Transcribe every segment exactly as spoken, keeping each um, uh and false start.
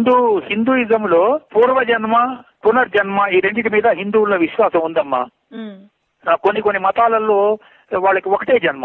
హిందూ హిందూయిజంలో పూర్వజన్మ పునర్జన్మ ఈ రెండింటి మీద హిందువుల విశ్వాసం ఉందమ్మా. కొన్ని కొన్ని మతాలలో వాళ్ళకి ఒకటే జన్మ,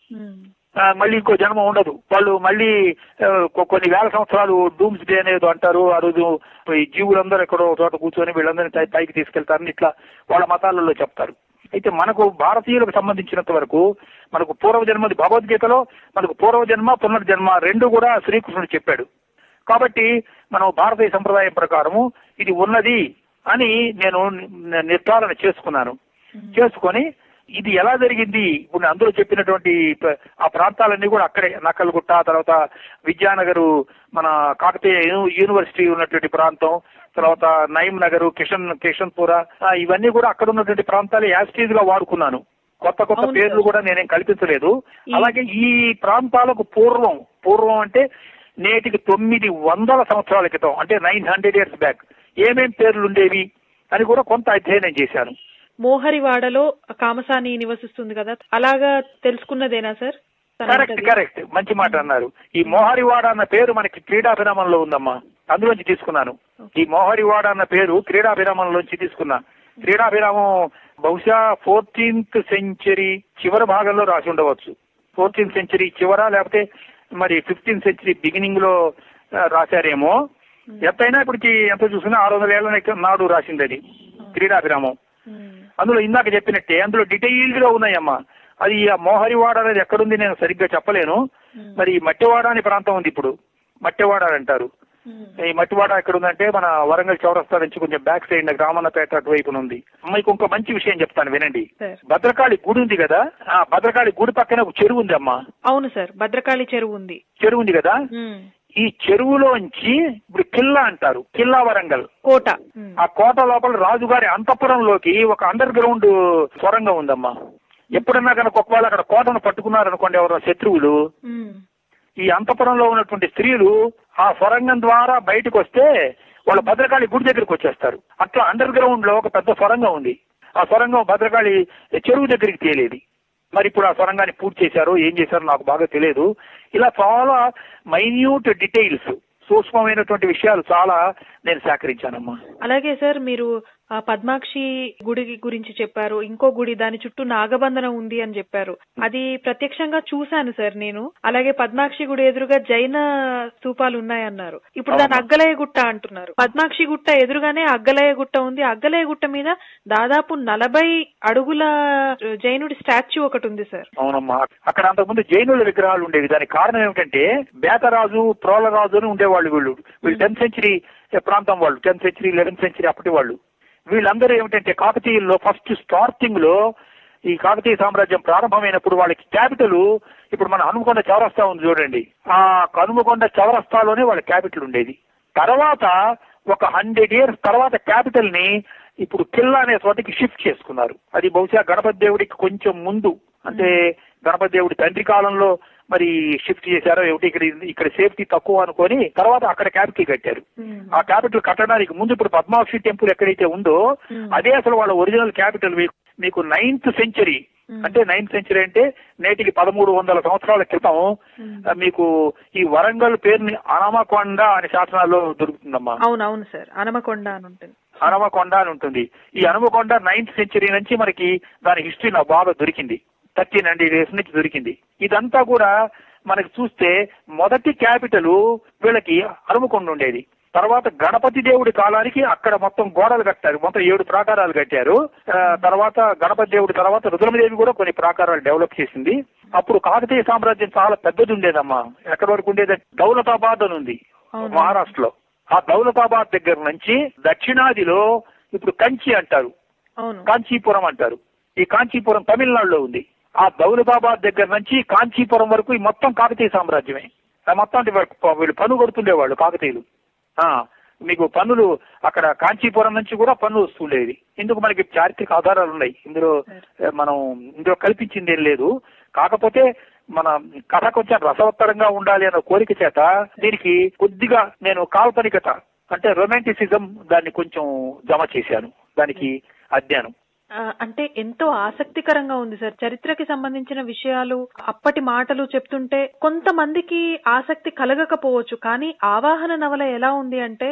మళ్ళీ ఇంకో జన్మ ఉండదు. వాళ్ళు మళ్ళీ కొన్ని వేల సంవత్సరాలు డూమ్స్ డే అనేది అంటారు. ఆ రోజు ఈ జీవులందరూ ఎక్కడో చోట కూర్చొని వీళ్ళందరినీ పైకి తీసుకెళ్తారని ఇట్లా వాళ్ళ మతాలలో చెప్తారు. అయితే మనకు భారతీయులకు సంబంధించినంత వరకు మనకు పూర్వజన్మది భగవద్గీతలో మనకు పూర్వజన్మ పునర్జన్మ రెండు కూడా శ్రీకృష్ణుడు చెప్పాడు. కాబట్టి మనం భారతీయ సంప్రదాయం ప్రకారము ఇది ఉన్నది అని నేను నిర్ధారణ చేసుకున్నాను. చేసుకొని ఇది ఎలా జరిగింది, ఇప్పుడు అందులో చెప్పినటువంటి ఆ ప్రాంతాలన్నీ కూడా అక్కడే నక్కలగుట్ట, తర్వాత విద్యానగరు, మన కాకతీయ యూనివర్సిటీ ఉన్నటువంటి ప్రాంతం, తర్వాత నయీం నగరు, కిషన్ కిషన్పుర, ఇవన్నీ కూడా అక్కడ ఉన్నటువంటి ప్రాంతాలు యాస్టీజ్ గా వాడుకున్నాను. కొత్త కొత్త పేర్లు కూడా నేనేం కల్పించలేదు. అలాగే ఈ ప్రాంతాలకు పూర్వం పూర్వం అంటే నేటికి తొమ్మిది వందల సంవత్సరాల క్రితం, అంటే నైన్ హండ్రెడ్ ఇయర్స్ బ్యాక్ ఏమేం పేర్లు ఉండేవి అని కూడా కొంత అధ్యయనం చేశాను. మోహరివాడలో కామసాని నివసిస్తుంది కదా, అలాగా తెలుసుకున్నదేనా సార్? కరెక్ట్ కరెక్ట్ మంచి మాట అన్నారు. ఈ మోహరివాడ అన్న పేరు మనకి క్రీడాభిరామంలో ఉందమ్మా, అందులోంచి తీసుకున్నాను. ఈ మోహరివాడ అన్న పేరు క్రీడాభిరామంలోంచి తీసుకున్నా. క్రీడాభిరామం బహుశా ఫోర్టీన్త్ సెంచరీ చివరి భాగంలో రాసి ఉండవచ్చు. ఫోర్టీన్త్ సెంచరీ చివర లేకపోతే మరి ఫిఫ్టీన్త్ సెంచరీ బిగినింగ్ లో రాశారేమో. ఎంతైనా ఇప్పటికి ఎంత చూసినా ఆరు వందల ఏళ్ల నాడు రాసింది అది క్రీడాభిరామం. అందులో ఇందాక చెప్పినట్టే అందులో డీటెయిల్డ్ గా ఉన్నాయమ్మా. అది ఆ మోహరివాడ అనేది ఎక్కడుంది నేను సరిగ్గా చెప్పలేను. మరి మట్టివాడ అనే ప్రాంతం ఉంది, ఇప్పుడు మట్టివాడ అంటారు. ఈ మట్టివాడ ఎక్కడ ఉందంటే మన వరంగల్ చౌరస్తా నుంచి కొంచెం బ్యాక్ సైడ్ రామన్నపేట అటువైపున ఉంది. మీకు ఇంకో మంచి విషయం చెప్తాను వినండి. భద్రకాళి గుడి ఉంది కదా, ఆ భద్రకాళి గుడి పక్కన ఒక చెరువు ఉంది అమ్మా. అవును సార్, భద్రకాళి చెరువు ఉంది. చెరువు ఉంది కదా, ఈ చెరువులోంచి ఇప్పుడు కిల్లా అంటారు, కిల్లా వరంగల్ కోట. ఆ కోట లోపల రాజుగారి అంతఃపురంలోకి ఒక అండర్ గ్రౌండ్ సొరంగం ఉందమ్మా. ఎప్పుడన్నా కనుక ఒకవేళ అక్కడ కోటను పట్టుకున్నారనుకోండి ఎవరో శత్రువులు, ఈ అంతఃపురంలో ఉన్నటువంటి స్త్రీలు ఆ సొరంగం ద్వారా బయటకు వస్తే వాళ్ళ భద్రకాళి గుడి దగ్గరికి వచ్చేస్తారు. అట్లా అండర్ గ్రౌండ్ లో ఒక పెద్ద సొరంగం ఉంది. ఆ సొరంగం భద్రకాళి చెరువు దగ్గరికి తేలేది. మరి ఇప్పుడు ఆ సొరంగాన్ని పూర్తి చేశారు, ఏం చేశారో నాకు బాగా తెలియదు. ఇలా చాలా మైన్యూట్ డీటెయిల్స్, సూక్ష్మమైనటువంటి విషయాలు చాలా నేను సేకరించానమ్మా. అలాగే సార్, మీరు పద్మాక్షి గుడి గురించి చెప్పారు, ఇంకో గుడి దాని చుట్టూ నాగబంధనం ఉంది అని చెప్పారు. అది ప్రత్యక్షంగా చూశాను సార్ నేను. అలాగే పద్మాక్షి గుడి ఎదురుగా జైన స్తూపాలు ఉన్నాయన్నారు. ఇప్పుడు దాని అగ్గలయ్య గుట్ట అంటున్నారు. పద్మాక్షి గుట్ట ఎదురుగానే అగ్గలయ్య గుట్ట ఉంది. అగ్గలయ్య గుట్ట మీద దాదాపు నలభై అడుగుల జైనుడి స్టాచ్యూ ఒకటి ఉంది సార్. అవునమ్మా, అక్కడ అంతకుముందు జైనుల విగ్రహాలు ఉండేవి. దానికి కారణం ఏమిటంటే బేతరాజు, ప్రోలరాజు అని ఉండేవాళ్ళు. వీళ్ళు వీళ్ళు టెన్త్ సెంచరీ ప్రాంతం వాళ్ళు, టెన్త్ సెంచరీ లెవెన్త్ సెంచరీ అప్పటి వాళ్ళు. వీళ్ళందరూ ఏమిటంటే కాకతీయుల్లో ఫస్ట్ స్టార్టింగ్ లో ఈ కాకతీయ సామ్రాజ్యం ప్రారంభమైనప్పుడు వాళ్ళకి క్యాపిటల్ ఇప్పుడు మన హనుమకొండ చౌరస్తా ఉంది చూడండి, ఆ హనుమకొండ చౌరస్తాలోనే వాళ్ళ క్యాపిటల్ ఉండేది. తర్వాత ఒక హండ్రెడ్ ఇయర్స్ తర్వాత క్యాపిటల్ ని ఇప్పుడు కిల్లా అనే చోటికి షిఫ్ట్ చేసుకున్నారు. అది బహుశా గణపతి దేవుడికి కొంచెం ముందు, అంటే గణపతి దేవుడి తండ్రి కాలంలో మరి షిఫ్ట్ చేశారో ఏమిటి, ఇక్కడ ఇక్కడ సేఫ్టీ తక్కువ అనుకొని తర్వాత అక్కడ క్యాపిటల్ కట్టారు. ఆ క్యాపిటల్ కట్టడానికి ముందు ఇప్పుడు పద్మాక్షి టెంపుల్ ఎక్కడైతే ఉందో అదే అసలు వాళ్ళ ఒరిజినల్ క్యాపిటల్. మీకు నైన్త్ సెంచరీ అంటే నైన్త్ సెంచరీ అంటే నేటికి పదమూడు వందల సంవత్సరాల క్రితం మీకు ఈ వరంగల్ పేరుని అనమకొండ అనే శాసనాల్లో దొరుకుతుందమ్మా. అవునవును సార్, అనమకొండ అని ఉంటుంది. అనమకొండ అని ఉంటుంది. ఈ అనమకొండ నైన్త్ సెంచరీ నుంచి మనకి దాని హిస్టరీ నాకు బాగా దొరికింది. థర్టీన్ హండ్రెడ్ ఇయర్స్ నుంచి దొరికింది. ఇదంతా కూడా మనకి చూస్తే మొదటి క్యాపిటల్ వీళ్ళకి హనుమకొండ ఉండేది. తర్వాత గణపతి దేవుడి కాలానికి అక్కడ మొత్తం గోడలు కట్టారు, మొత్తం ఏడు ప్రాకారాలు కట్టారు. తర్వాత గణపతి దేవుడి తర్వాత రుద్రమదేవి కూడా కొన్ని ప్రాకారాలు డెవలప్ చేసింది. అప్పుడు కాకతీయ సామ్రాజ్యం చాలా పెద్దది ఉండేదమ్మా. ఎక్కడి వరకు ఉండేది, దౌలతాబాద్ అని ఉంది మహారాష్ట్రలో. ఆ దౌలతాబాద్ దగ్గర నుంచి దక్షిణాదిలో ఇప్పుడు కంచి అంటారు, కాంచీపురం అంటారు. ఈ కాంచీపురం తమిళనాడులో ఉంది. ఆ దౌలతాబాద్ దగ్గర నుంచి కాంచీపురం వరకు ఈ మొత్తం కాకతీయ సామ్రాజ్యమే. మొత్తం వీళ్ళు పన్ను కొడుతుండేవాళ్ళు కాకతీయులు. మీకు పన్నులు అక్కడ కాంచీపురం నుంచి కూడా పన్ను వస్తుండేది. ఇందుకు మనకి చారిత్రక ఆధారాలు ఉన్నాయి. ఇందులో మనం ఇందులో కల్పించింది ఏం లేదు. కాకపోతే మన కథ కొంచెం రసవత్తరంగా ఉండాలి అన్న కోరిక చేత దీనికి కొద్దిగా నేను కాల్పనికత అంటే రొమాంటిసిజం దాన్ని కొంచెం జమ చేశాను దానికి అధ్యయనం. అంటే ఎంతో ఆసక్తికరంగా ఉంది సార్. చరిత్రకి సంబంధించిన విషయాలు, అప్పటి మాటలు చెప్తుంటే కొంతమందికి ఆసక్తి కలగకపోవచ్చు, కానీ ఆవాహన నవల ఎలా ఉంది అంటే